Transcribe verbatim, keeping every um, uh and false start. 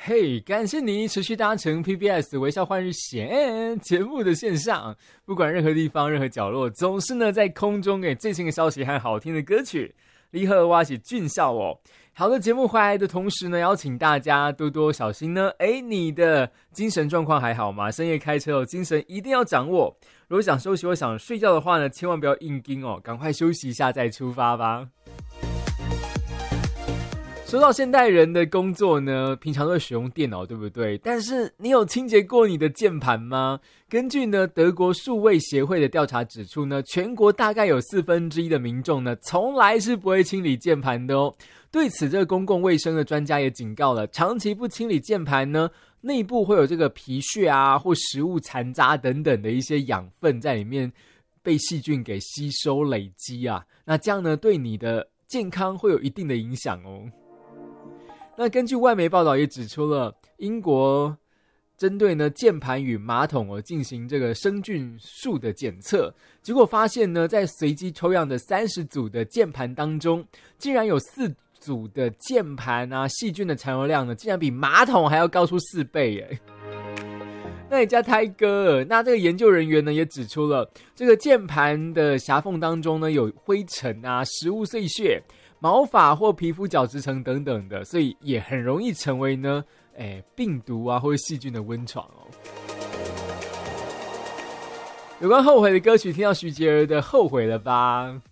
嘿、hey, 感谢你持续搭乘 P B S 微笑换日线节目的线上，不管任何地方任何角落，总是呢在空中给最新的消息和好听的歌曲。你好，我是俊孝哦。好的，节目回来的同时呢，邀请大家多多小心呢。哎，你的精神状况还好吗？深夜开车哦，精神一定要掌握。如果想休息或想睡觉的话呢，千万不要硬盯哦，赶快休息一下再出发吧。说到现代人的工作呢，平常都会使用电脑，对不对？但是你有清洁过你的键盘吗？根据呢德国数位协会的调查指出呢，全国大概有四分之一的民众呢，从来是不会清理键盘的哦。对此，这个公共卫生的专家也警告了，长期不清理键盘呢，内部会有这个皮屑啊，或食物残渣等等的一些养分在里面被细菌给吸收累积啊，那这样呢，对你的健康会有一定的影响哦。那根据外媒报道也指出了，英国针对呢键盘与马桶哦进行这个生菌数的检测，结果发现呢，在随机抽样的三十组的键盘当中，竟然有四组的键盘啊细菌的残留量呢，竟然比马桶还要高出四倍耶！那你家胎哥，那这个研究人员呢也指出了，这个键盘的狭缝当中呢有灰尘啊、食物碎屑、毛发或皮肤角质层等等的，所以也很容易成为呢，哎，病毒啊或者细菌的温床哦。有关后悔的歌曲，听到徐杰儿的《后悔了吧》。